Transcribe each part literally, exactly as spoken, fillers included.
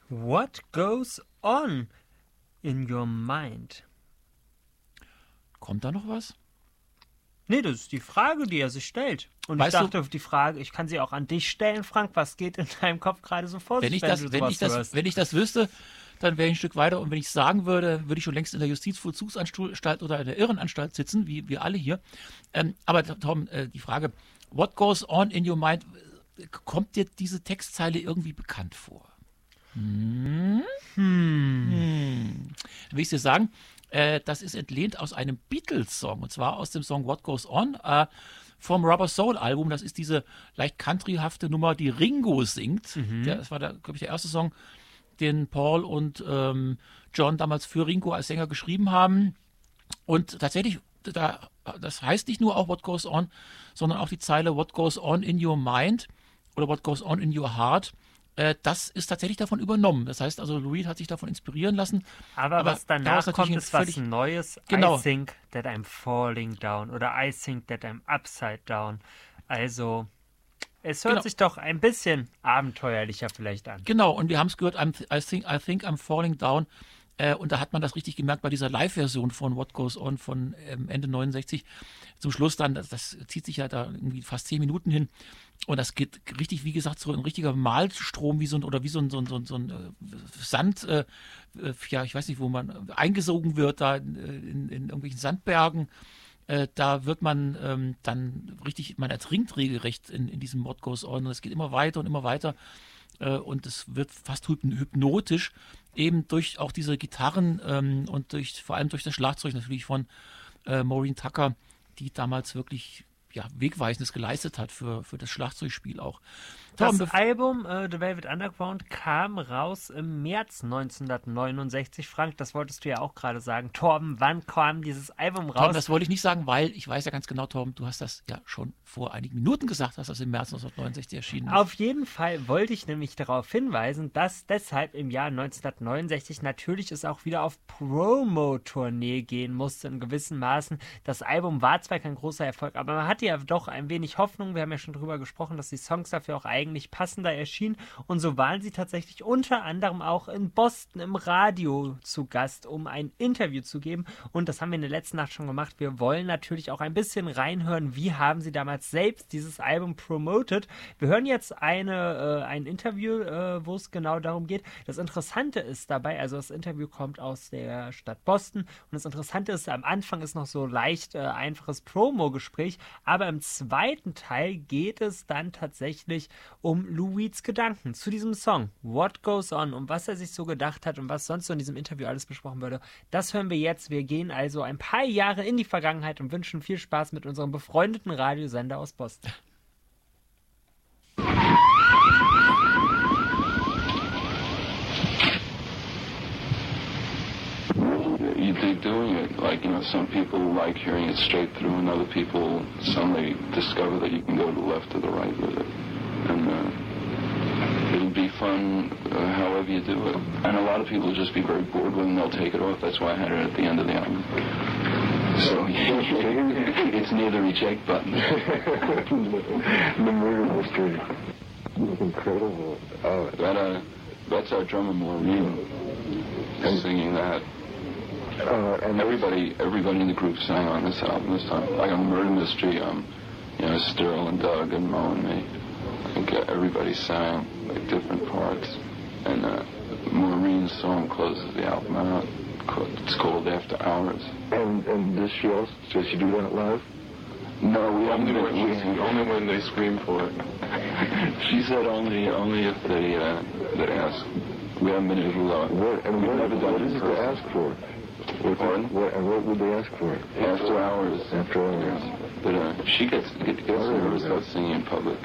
What goes on in your mind? Kommt da noch was? Nee, das ist die Frage, die er sich stellt. Und Weißt ich dachte, du, die Frage, ich kann sie auch an dich stellen, Frank. Was geht in deinem Kopf gerade so vor wenn sich, ich wenn das, du wenn sowas ich das, hörst? wenn ich das wüsste, dann wäre ich ein Stück weiter. Und wenn ich es sagen würde, würde ich schon längst in der Justizvollzugsanstalt oder in der Irrenanstalt sitzen, wie wir alle hier. Ähm, aber Tom, äh, die Frage, what goes on in your mind, kommt dir diese Textzeile irgendwie bekannt vor? Hm? Hm. Hm. Dann will ich dir sagen, äh, das ist entlehnt aus einem Beatles-Song, und zwar aus dem Song What Goes On äh, vom Rubber Soul Album. Das ist diese leicht countryhafte Nummer, die Ringo singt. Mhm. Der, das war, glaube ich, der erste Song, den Paul und ähm, John damals für Ringo als Sänger geschrieben haben. Und tatsächlich, da, das heißt nicht nur auch What Goes On, sondern auch die Zeile What Goes On in Your Mind oder What Goes On in Your Heart. Äh, das ist tatsächlich davon übernommen. Das heißt also, Lou Reed hat sich davon inspirieren lassen. Aber, Aber was danach daraus natürlich kommt, ein ist was völlig- Neues. Genau. I think that I'm falling down oder I think that I'm upside down. Also, es hört Genau. sich doch ein bisschen abenteuerlicher vielleicht an. Genau, und wir haben es gehört, I'm, I, think, I think I'm falling down. Äh, und da hat man das richtig gemerkt bei dieser Live-Version von What Goes On von ähm, Ende neunundsechzig. Zum Schluss dann, das, das zieht sich ja da irgendwie fast zehn Minuten hin. Und das geht richtig, wie gesagt, so ein richtiger Malstrom, wie so ein, oder wie so ein, so ein, so ein, so ein äh, Sand, äh, äh, ja, ich weiß nicht, wo man eingesogen wird, da in, in, in irgendwelchen Sandbergen. Äh, da wird man ähm, dann richtig, man ertrinkt regelrecht in, in diesem What Goes On. Und es geht immer weiter und immer weiter. Äh, und es wird fast hypn- hypnotisch, eben durch auch diese Gitarren ähm, und durch vor allem durch das Schlagzeug natürlich von äh, Maureen Tucker, die damals wirklich ja, Wegweisendes geleistet hat für, für das Schlagzeugspiel auch. Tom, Das bef- Album äh, The Velvet Underground kam raus im März neunzehnhundertneunundsechzig. Frank, das wolltest du ja auch gerade sagen. Torben, wann kam dieses Album raus? Tom, das wollte ich nicht sagen, weil ich weiß ja ganz genau, Tom, du hast das ja schon vor einigen Minuten gesagt, dass das im März neunzehnhundertneunundsechzig erschienen ist. Auf jeden Fall wollte ich nämlich darauf hinweisen, dass deshalb im Jahr neunzehnhundertneunundsechzig natürlich es auch wieder auf Promo-Tournee gehen musste in gewissen Maßen. Das Album war zwar kein großer Erfolg, aber man hatte ja doch ein wenig Hoffnung. Wir haben ja schon drüber gesprochen, dass die Songs dafür auch eigentlich passender erschienen. Und so waren sie tatsächlich unter anderem auch in Boston im Radio zu Gast, um ein Interview zu geben. Und das haben wir in der letzten Nacht schon gemacht. Wir wollen natürlich auch ein bisschen reinhören, wie haben sie damals selbst dieses Album promoted. Wir hören jetzt eine, äh, ein Interview, äh, wo es genau darum geht. Das Interessante ist dabei, also das Interview kommt aus der Stadt Boston und das Interessante ist, am Anfang ist noch so leicht äh, einfaches Promo-Gespräch, aber im zweiten Teil geht es dann tatsächlich um Lou Reeds Gedanken zu diesem Song What Goes On, um was er sich so gedacht hat und was sonst so in diesem Interview alles besprochen würde. Das hören wir jetzt. Wir gehen also ein paar Jahre in die Vergangenheit und wünschen viel Spaß mit unserem befreundeten Radiosender aus Boston. You dig doing it. Like, you know, some people like hearing it straight through, and other people suddenly discover that you can go to the left or the right with it. And uh, it'll be fun uh, however you do it. And a lot of people will just be very bored with it and they'll take it off. That's why I had it at the end of the album. So it's near the reject button. The murder mystery. Incredible. Oh, That, uh, that's our drummer, Maureen, singing that. uh, and Everybody, everybody in the group sang on this album this time. Like on Murder Mystery, um, you know, Sterl and Doug and Mo and me. I think uh, everybody sang like different parts. And uh, Maureen's song closes the album out. It's called After Hours. and and does she also does she do that live? No, we haven't Only been. when, we- only when they scream for it. She said only, only if they, uh, they ask. We haven't been able to. Uh, What and we've what, never done what it is in it to person. ask for? What, Pardon? what and what would they ask for? After Hours. After Hours. But uh, she gets gets, gets nervous about singing in public.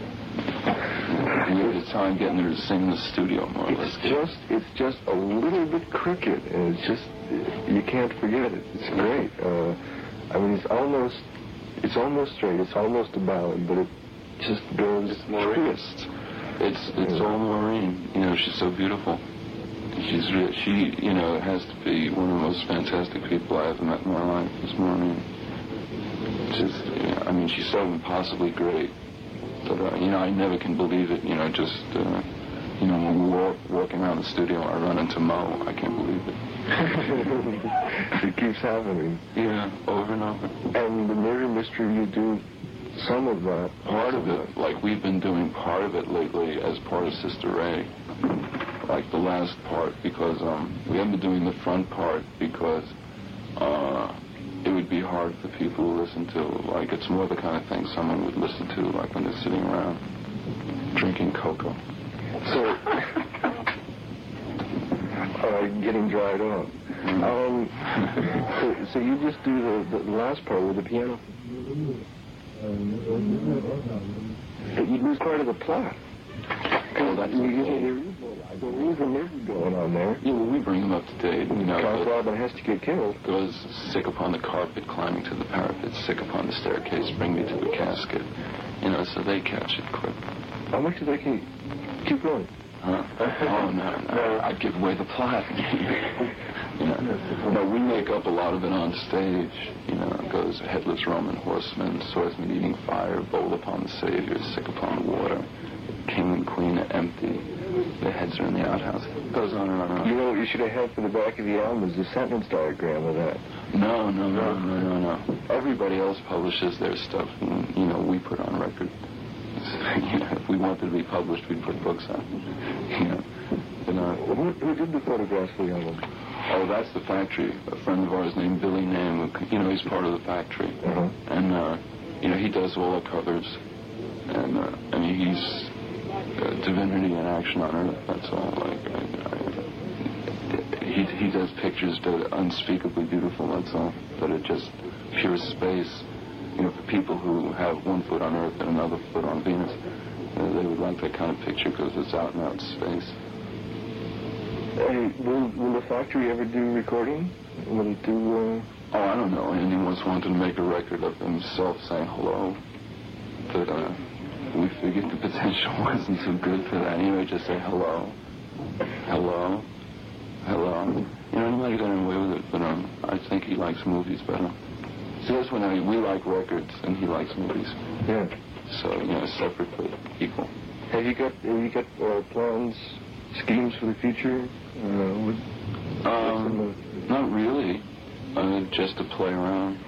We have the time getting her to sing in the studio, more or less. It's just it's just a little bit crooked, and it's just you can't forget it. It's great. Uh, I mean, it's almost it's almost straight. It's almost a ballad, but it just goes It's more twist. It's it's all Maureen. You know, she's so beautiful. She's re- she you know has to be one of the most fantastic people I ever met in my life. Is Maureen. Just you know, I mean, she's so impossibly great. But uh, you know, I never can believe it. You know, just uh, You know, when we were walking around the studio, I run into Mo. I can't believe it. It keeps happening. Yeah, over and over. And the Murder Mystery, you do some of that. Part of it, like we've been doing part of it lately as part of Sister Ray. Like the last part, because um, we haven't been doing the front part because uh, it would be hard for people to listen to. Like, it's more the kind of thing someone would listen to, like when they're sitting around drinking cocoa. So, uh, getting dried up. Mm. Um, so, so you just do the, the last part with the piano? But you lose part of the plot. Oh, that's you, you, okay. there is there is a movie going on there. Yeah, well, we bring them up to date. You know, Count Robin has to get killed. goes sick upon the carpet, climbing to the parapet, sick upon the staircase, bring me to the casket. You know, so they catch it quick. How much do they keep? Keep going. Huh? Oh, no, no. I'd give away the plot. You know, but we make up a lot of it on stage. You know, it goes headless Roman horseman, swordsman eating fire, bold upon the Savior, sick upon water, king and queen are empty, their heads are in the outhouse. It goes on and on and on. You know what you should have had for the back of the album is the sentence diagram of that. No, no, no, no, no, no. Everybody else publishes their stuff, and, you know, we put on record. You know, if we wanted to be published, we'd put books on. You know, you know. Who, who did the photographs for the album? Oh, that's the factory. A friend of ours named Billy Name, you know, he's part of the factory. Uh-huh. And, uh, you know, he does all the covers. And, uh, I mean, he's uh, divinity in action on Earth, that's all. Like, I, I, he, he does pictures that are unspeakably beautiful, that's all. That are just pure space. You know, for people who have one foot on Earth and another foot on Venus, uh, they would like that kind of picture because it's out and out space. Hey, will, will the factory ever do recording? Will it do, uh... Oh, I don't know. Andy once wanted to make a record of himself saying hello. But, uh, we figured the potential wasn't so good for that. You know, just say hello. Hello. Hello. You know, he might have gotten away with it, but, um, I think he likes movies better. So that's when I mean, we like records and he likes movies. Yeah. So, you know, separate but equal. Have you got, have you got uh, plans, schemes for the future? Uh, with, um, not really. Uh, just to play around.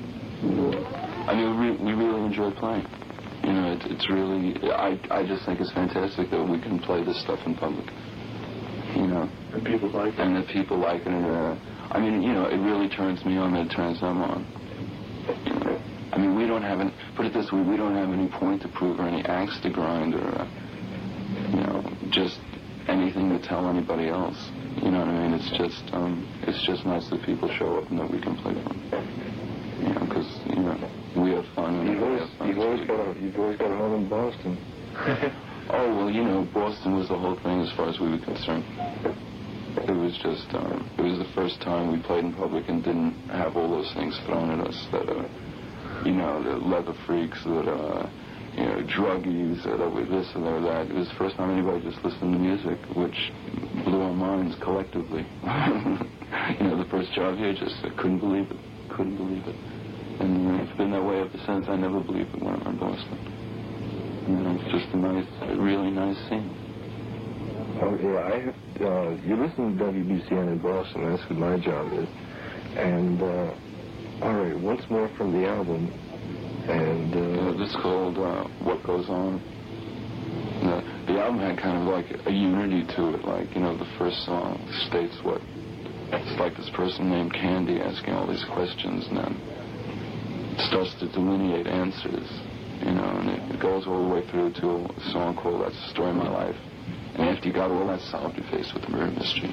I mean, we, we really enjoy playing. You know, it, it's really, I, I just think it's fantastic that we can play this stuff in public. You know. And people like it. And that people like it. And, uh, I mean, you know, it really turns me on and it turns them on. You know? I mean, we don't have any, put it this way, we don't have any point to prove or any axe to grind or, uh, you know, just anything to tell anybody else. You know what I mean? It's just, um, it's just nice that people show up and that we can play for them. You know, because, you know, we have fun and You've we always, have fun. you've always got a, you've always got a home in Boston. Oh, well, you know, Boston was the whole thing as far as we were concerned. It was just, um, it was the first time we played in public and didn't have all those things thrown at us that, uh, you know, the leather freaks, that, uh, you know, druggies, that uh, this and that. It was the first time anybody just listened to music, which blew our minds collectively. You know, the first job here, just I couldn't believe it, couldn't believe it. And you know, it's been that way ever since. I never believed it when I'm in Boston. You know, it's just a nice, a really nice scene. Oh, yeah, I have, uh, you listen to W B C N in Boston, that's what my job is. And, uh, all right, once more from the album, and, uh... uh this is called, uh, What Goes On. The, the album had kind of like a unity to it, like, you know, the first song states what, it's like this person named Candy asking all these questions, and then it starts to delineate answers, you know, and it, it goes all the way through to a song called That's the Story of My Life. And after you got all that solved, you're faced with the murder mystery.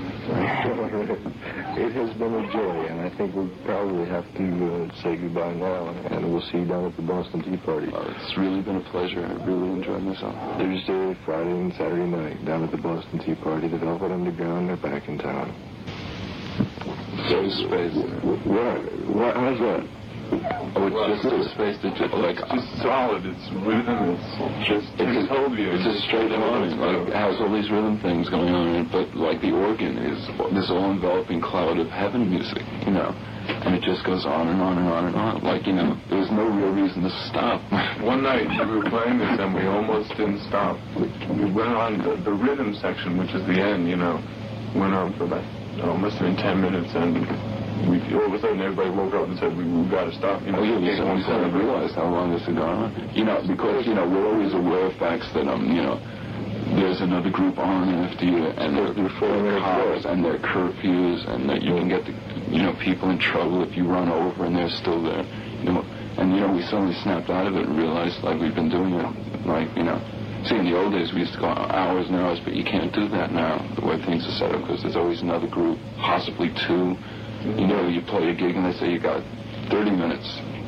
It has been a joy, and I think we'll probably have to uh, say goodbye now, and we'll see you down at the Boston Tea Party. Uh, it's really been a pleasure. I really enjoyed myself. Thursday, Friday, and Saturday night, down at the Boston Tea Party. The Velvet Underground, they're back in town. So space. What? What? How's that? Oh, it's Well, just so spaced. It's just, like It's just solid. It's rhythm. It's just. It's I told you. It's a straight harmony. Like it has all these rhythm things going on in it, but like the organ is this all-enveloping cloud of heaven music, you know, and it just goes on and on and on and on. Like you know, there's no real reason to stop. One night we were playing this and we almost didn't stop. We went on the, the rhythm section, which is the end, you know, went on for about, oh, must have been ten minutes, and we, all of a sudden everybody woke up and said, we, we've got to stop. You know, Oh yeah, we can't go on suddenly suddenly forever. realized how long this had gone on. You know, because you know we're always aware of facts that um, you know, there's another group on after you, and there are cops and there are curfews, and that you can get the, you know, people in trouble if you run over and they're still there. You know, and you know we suddenly snapped out of it and realized like we've been doing it, like you know. See, in the old days we used to go hours and hours, but you can't do that now the way things are set up because there's always another group, possibly two. You know, you play a gig and they say you got thirty minutes,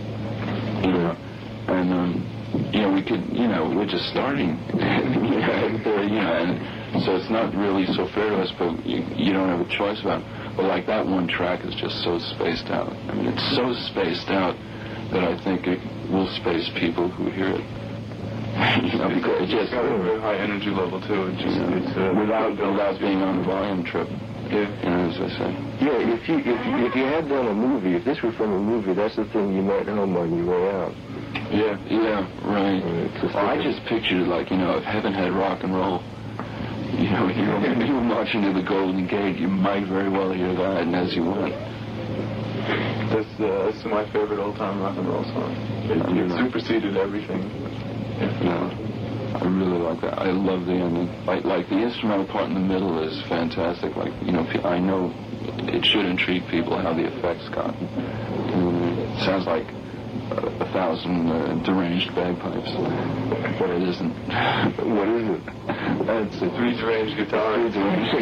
you know, and, um, you know, we could, you know, we're just starting, you know, you know, and so it's not really so fair to us, but you, you don't have a choice about it. But like that one track is just so spaced out. I mean, it's so spaced out that I think it will space people who hear it. You know, because it It's just, got a very high energy level too. It just, it's, uh, without, without being on a volume trip, yeah. you know, as I say. Yeah, if you if you, if you had done a movie, if this were from a movie, that's the thing you might home on your way out. Yeah, yeah, right. It's just Well, I like- just pictured it like, you know, if heaven had rock and roll, you know, you were, you were marching to the Golden Gate, you might very well hear that, and as you went. That's, uh, that's my favorite old-time rock and roll song. It, it superseded everything. Yeah. No, I really like that. I love the ending. Like, like the instrumental part in the middle is fantastic. Like, you know, I know it should intrigue people how the effects got. Mm, it sounds like a, a thousand uh, deranged bagpipes, but it isn't. What is it? It's a Three deranged guitars.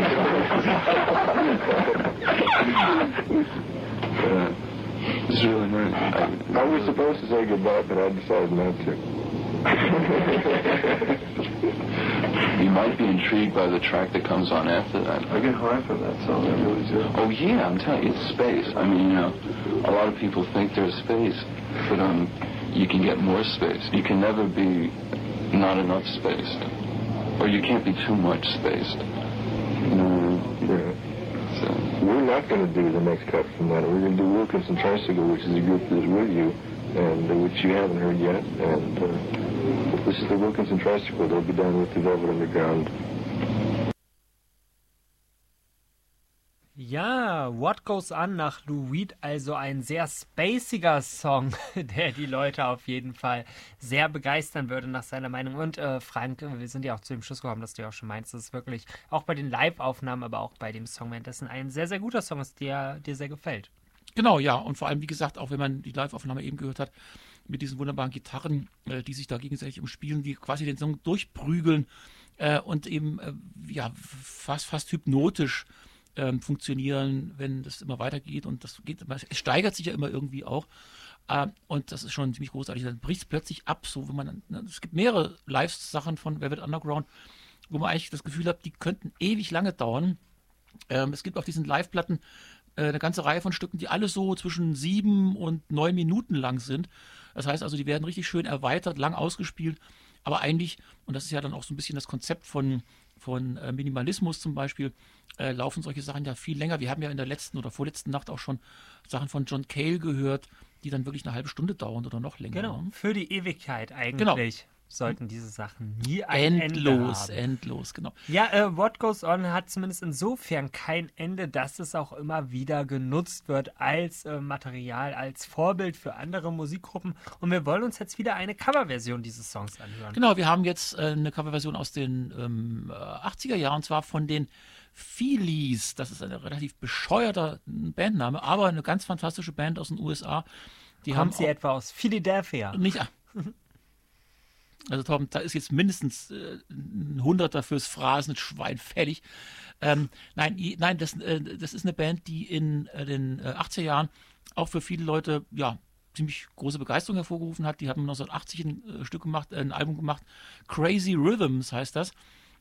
Uh, it's really nice. I, I was supposed to say goodbye, but I decided not to. You might be intrigued by the track that comes on after that. I get high from that song, I really do. Oh yeah, I'm telling you, it's space. I mean, you know, a lot of people think there's space, but um, you can get more space. You can never be not enough spaced, or you can't be too much spaced. No, yeah. So, We're not going to do the next cut from that. We're going to do Wilkinson Tricycle, which is a group that is with you, and uh, which you haven't heard yet. And uh, this is the Wilkinson Tricycle. They'll be down with the Velvet Underground. Ja, What Goes On nach Lou Reed, also ein sehr spaciger Song, der die Leute auf jeden Fall sehr begeistern würde nach seiner Meinung. Und äh, Frank, wir sind ja auch zu dem Schluss gekommen, dass du ja auch schon meinst, dass es wirklich auch bei den Live-Aufnahmen, aber auch bei dem Song währenddessen ein sehr, sehr guter Song ist, der dir sehr gefällt. Genau, ja. Und vor allem, wie gesagt, auch wenn man die Live-Aufnahme eben gehört hat, mit diesen wunderbaren Gitarren, äh, die sich da gegenseitig umspielen, die quasi den Song durchprügeln äh, und eben äh, ja fast, fast hypnotisch ähm, funktionieren, wenn das immer weitergeht. Und das geht immer, es steigert sich ja immer irgendwie auch. Äh, und das ist schon ziemlich großartig. Dann bricht es plötzlich ab, so wenn man, ne, es gibt mehrere Live-Sachen von Velvet Underground, wo man eigentlich das Gefühl hat, die könnten ewig lange dauern. Ähm, es gibt auf diesen Live-Platten eine ganze Reihe von Stücken, die alle so zwischen sieben und neun Minuten lang sind. Das heißt also, die werden richtig schön erweitert, lang ausgespielt, aber eigentlich, und das ist ja dann auch so ein bisschen das Konzept von, von äh, Minimalismus zum Beispiel, äh, laufen solche Sachen ja viel länger. Wir haben ja in der letzten oder vorletzten Nacht auch schon Sachen von John Cale gehört, die dann wirklich eine halbe Stunde dauern oder noch länger. Genau, Ne? für die Ewigkeit eigentlich. Genau. Sollten diese Sachen nie ein Ende Endlos, haben. endlos, genau. Ja, äh, What Goes On hat zumindest insofern kein Ende, dass es auch immer wieder genutzt wird als äh, Material, als Vorbild für andere Musikgruppen. Und wir wollen uns jetzt wieder eine Coverversion dieses Songs anhören. Genau, wir haben jetzt äh, eine Coverversion aus den ähm, achtziger Jahren, und zwar von den Feelies. Das ist ein relativ bescheuerter Bandname, aber eine ganz fantastische Band aus den U S A. Die Kommt haben sie auch, etwa aus Philadelphia? nicht, also Tom, da ist jetzt mindestens äh, ein Hunderter fürs Phrasenschwein fertig. Ähm, nein, i- nein, das, äh, das ist eine Band, die in äh, den äh, achtziger Jahren auch für viele Leute ja ziemlich große Begeisterung hervorgerufen hat. Die haben neunzehnhundertachtzig ein äh, Stück gemacht, äh, ein Album gemacht, Crazy Rhythms heißt das.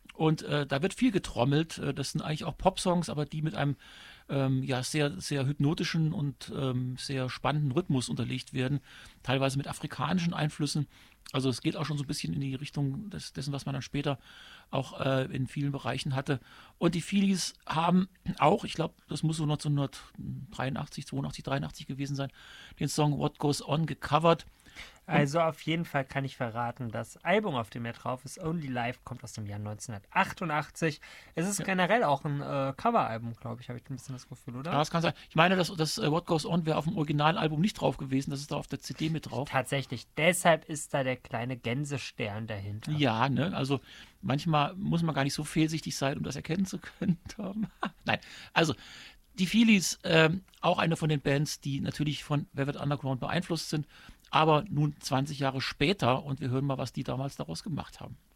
Und äh, da wird viel getrommelt. Das sind eigentlich auch Popsongs, aber die mit einem ähm, ja, sehr, sehr hypnotischen und ähm, sehr spannenden Rhythmus unterlegt werden. Teilweise mit afrikanischen Einflüssen. Also es geht auch schon so ein bisschen in die Richtung des, dessen, was man dann später auch äh, in vielen Bereichen hatte. Und die Feelies haben auch, ich glaube, das muss so neunzehnhundertdreiundachtzig, zweiundachtzig, dreiundachtzig gewesen sein, den Song What Goes On gecovert. Also auf jeden Fall kann ich verraten, das Album, auf dem er drauf ist, Only Life, kommt aus dem Jahr neunzehnhundertachtundachtzig. Es ist ja. generell auch ein äh, Coveralbum, glaube ich, habe ich ein bisschen das Gefühl, oder? Ja, das kann sein. Ich meine, das, das uh, What Goes On wäre auf dem Originalalbum nicht drauf gewesen, das ist da auf der C D mit drauf. Tatsächlich, deshalb ist da der kleine Gänsestern dahinter. Ja, ne, also manchmal muss man gar nicht so fehlsichtig sein, um das erkennen zu können, Tom. Nein, also die Feelies, ähm, auch eine von den Bands, die natürlich von Velvet Underground beeinflusst sind, aber nun zwanzig Jahre später, und wir hören mal, was die damals daraus gemacht haben.